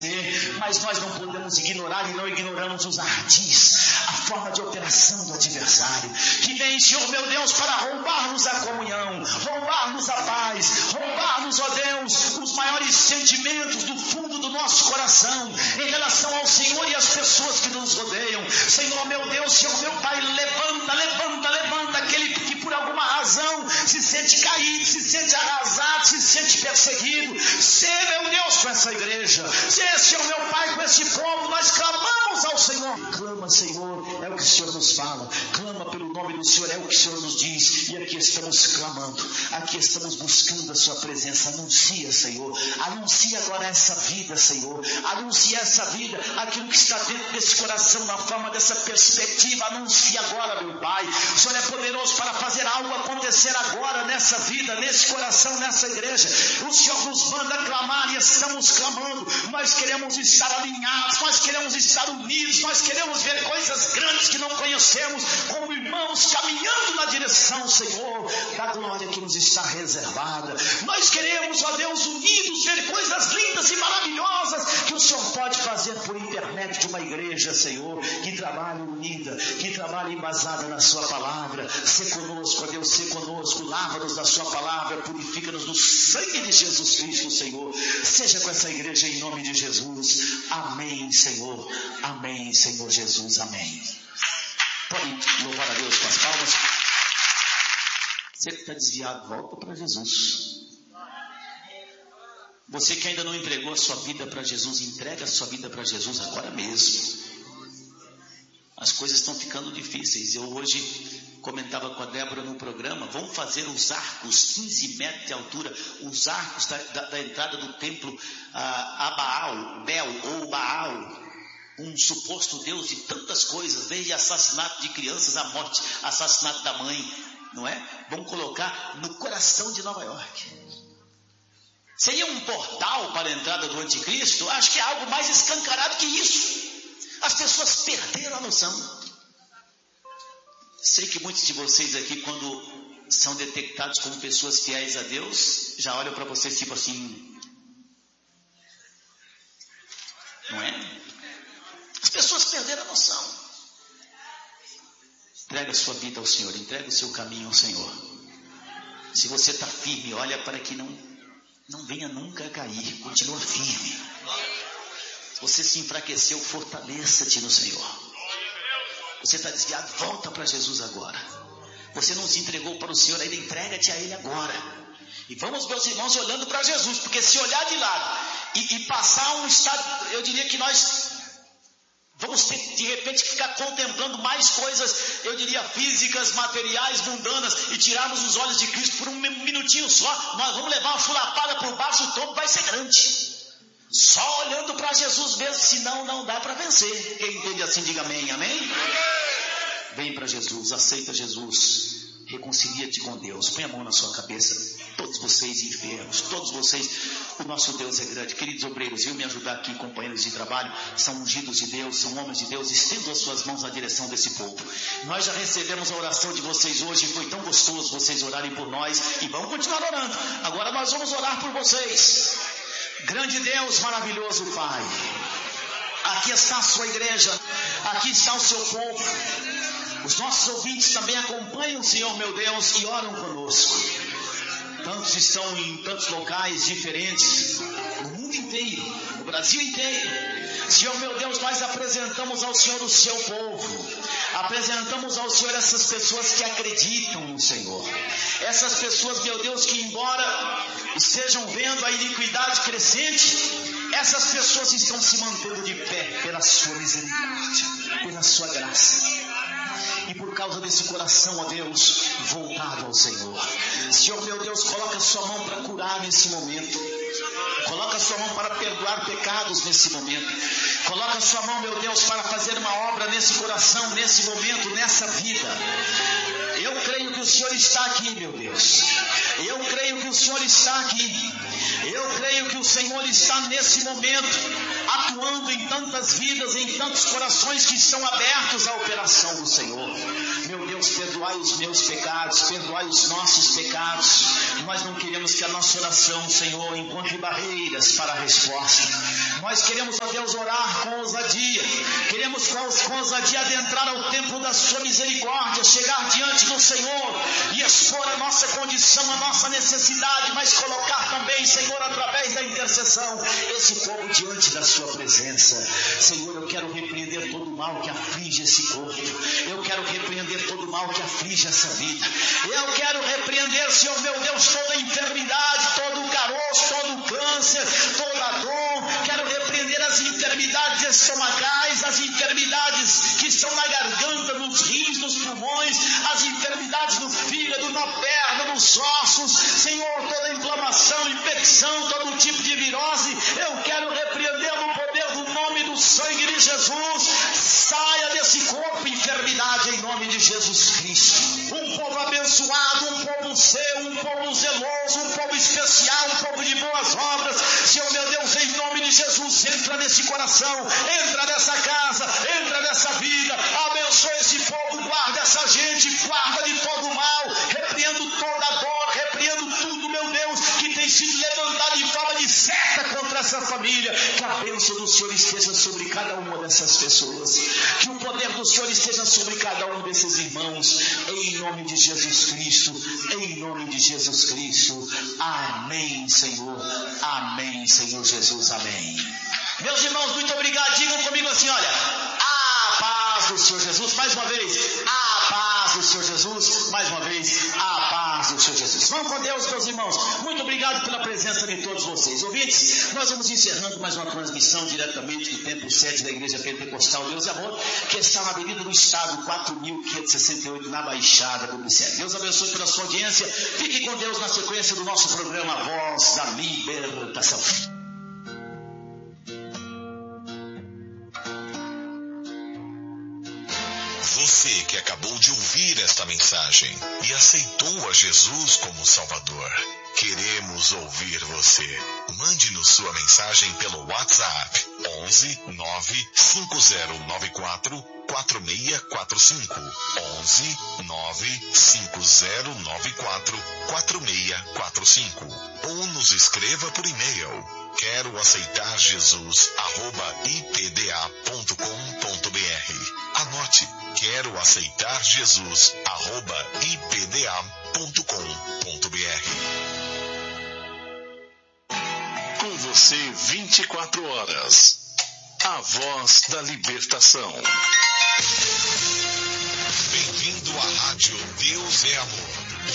mas nós não podemos ignorar e não ignoramos os ardis, a forma de operação do adversário, que vem, Senhor meu Deus, para roubar-nos a comunhão, roubar-nos a paz, roubar-nos, ó Deus, os maiores sentimentos do fundo do nosso coração, em relação ao Senhor e às pessoas que nos rodeiam. Senhor meu Deus, Senhor meu Pai, levanta aquele que por alguma razão se sente caído, se sente arrasado, se sente perseguido. Ser, meu Deus, com essa igreja, ser, Senhor meu Pai, com esse povo, nós clamamos ao Senhor. Clama, Senhor, é o que o Senhor nos fala. Clama pelo nome do Senhor, é o que o Senhor nos diz. E aqui estamos clamando, aqui estamos buscando a sua presença. Anuncia, Senhor, anuncia agora essa vida, Senhor, anuncia essa vida, aquilo que está dentro desse coração, na forma dessa perspectiva. Anuncia agora, meu Pai. O Senhor é poderoso para fazer algo acontecer agora nessa vida, nesse coração, nessa igreja. O Senhor nos manda clamar e estamos clamando. Nós queremos estar alinhados, nós queremos estar unidos, nós queremos ver coisas grandes que não conhecemos, como irmãos caminhando na direção, Senhor, da glória que nos está reservada. Nós queremos, ó Deus, unidos, ver coisas lindas e maravilhosas que o Senhor pode fazer por intermédio de uma igreja, Senhor, que trabalhe unida, que trabalhe embasada na sua palavra. Se conosco, ó Deus, se conosco, lava-nos da sua palavra, purifica-nos do sangue de Jesus Cristo, Senhor. Seja com essa igreja em nome de Jesus. Amém, Senhor. Amém, Senhor Jesus. Amém. Podem louvar a Deus com as palmas. Você que está desviado, volta para Jesus. Você que ainda não entregou a sua vida para Jesus, entrega a sua vida para Jesus agora mesmo. As coisas estão ficando difíceis. Eu hoje comentava com a Débora no programa, vamos fazer os arcos, 15 metros de altura, os arcos da entrada do templo a Baal, Bel ou Baal, um suposto Deus de tantas coisas, desde assassinato de crianças à morte, assassinato da mãe, não é? Vamos colocar no coração de Nova York. Seria um portal para a entrada do anticristo? Acho que é algo mais escancarado que isso. As pessoas perderam a noção. Sei que muitos de vocês aqui, quando são detectados como pessoas fiéis a Deus, já olham para vocês tipo assim, não é? As pessoas perderam a noção. Entrega a sua vida ao Senhor, entrega o seu caminho ao Senhor. Se você está firme, olha para que não venha nunca a cair, continua firme. Se você se enfraqueceu, fortaleça-te no Senhor. Você está desviado, volta para Jesus agora. Você não se entregou para o Senhor ainda, entrega-te a Ele agora. E vamos, meus irmãos, olhando para Jesus, porque se olhar de lado e passar um estado, eu diria que nós vamos ter de repente que ficar contemplando mais coisas, eu diria físicas, materiais, mundanas, e tirarmos os olhos de Cristo por um minutinho só. Nós vamos levar uma furapada por baixo, o tombo vai ser grande. Só olhando para Jesus mesmo, senão não dá para vencer. Quem entende assim, diga amém, amém? Vem para Jesus, aceita Jesus, reconcilia-te com Deus. Põe a mão na sua cabeça, todos vocês enfermos, todos vocês, o nosso Deus é grande. Queridos obreiros, venham me ajudar aqui, companheiros de trabalho, são ungidos de Deus, são homens de Deus, estendam as suas mãos na direção desse povo. Nós já recebemos a oração de vocês hoje, foi tão gostoso vocês orarem por nós, e vamos continuar orando. Agora nós vamos orar por vocês. Grande Deus, maravilhoso Pai, aqui está a sua igreja, aqui está o seu povo. Os nossos ouvintes também acompanham, Senhor meu Deus, e oram conosco. Tantos estão em tantos locais diferentes, no mundo inteiro, no Brasil inteiro. Senhor meu Deus, nós apresentamos ao Senhor o seu povo, apresentamos ao Senhor essas pessoas que acreditam no Senhor, essas pessoas, meu Deus, que embora estejam vendo a iniquidade crescente, essas pessoas estão se mantendo de pé pela sua misericórdia, pela sua graça. E por causa desse coração, ó Deus, voltado ao Senhor. Senhor meu Deus, coloca a sua mão para curar nesse momento. Coloca a sua mão para perdoar pecados nesse momento. Coloca a sua mão, meu Deus, para fazer uma obra nesse coração, nesse momento, nessa vida. Eu creio que o Senhor está aqui, meu Deus. Eu creio que o Senhor está aqui. Eu creio que o Senhor está nesse momento atuando em tantas vidas, em tantos corações que estão abertos à operação do Senhor. Meu Deus, Deus, perdoai os meus pecados, perdoai os nossos pecados. Nós não queremos que a nossa oração, Senhor, encontre barreiras para a resposta. Nós queremos, ó Deus, orar com ousadia. Queremos com ousadia adentrar ao templo da sua misericórdia, chegar diante do Senhor e expor a nossa condição, a nossa necessidade, mas colocar também, Senhor, através da intercessão, esse povo diante da sua presença. Senhor, eu quero repreender todo o mal que aflige esse corpo. Eu quero repreender todo o mal que aflige essa vida. Eu quero repreender, Senhor meu Deus, toda a enfermidade, todo o caroço, todo o câncer, toda a dor. Quero repreender as enfermidades estomacais, as enfermidades que estão na garganta, nos rins, nos pulmões, as enfermidades do fígado, na perna, nos ossos. Senhor, toda inflamação, infecção, todo tipo de virose, eu quero repreender no poder do nome do sangue de Jesus. Saia desse corpo enfermidade em nome de Jesus Cristo. Um povo abençoado, um povo seu, um povo zeloso, um povo especial, um povo de boas obras. Senhor meu Deus, em nome de Jesus, entra nesse coração, entra nessa casa, entra nessa vida, abençoa esse povo, guarda essa gente, guarda de todo o mal, repreendo toda a dor, repreendo tudo, meu Deus, que tem sido levantado em forma de seta contra essa família. Que a bênção do Senhor esteja sobre cada uma dessas pessoas, que o poder do Senhor esteja sobre cada um desses irmãos, em nome de Jesus Cristo, em nome de Jesus Cristo. Amém, Senhor, amém, Senhor Jesus, amém. Meus irmãos, muito obrigado. Digam comigo assim, olha, a paz do Senhor Jesus, mais uma vez, a paz do Senhor Jesus, mais uma vez, a paz do Senhor Jesus. Vamos com Deus, meus irmãos. Muito obrigado pela presença de todos vocês. Ouvintes, nós vamos encerrando mais uma transmissão diretamente do templo sede da Igreja Pentecostal Deus e Amor, que está na Avenida do Estado, 4.568, na Baixada do Glicério. Deus abençoe pela sua audiência. Fique com Deus na sequência do nosso programa Voz da Libertação. Você que acabou de ouvir esta mensagem e aceitou a Jesus como Salvador, queremos ouvir você. Mande-nos sua mensagem pelo WhatsApp 11 95094 4645 11 95094 4645 ou nos escreva por e-mail quero aceitar Jesus @ipda.com.br. Anote, quero aceitar Jesus @ipda.com.br. Com você 24 horas. A voz da libertação. Bem-vindo à Rádio Deus é Amor.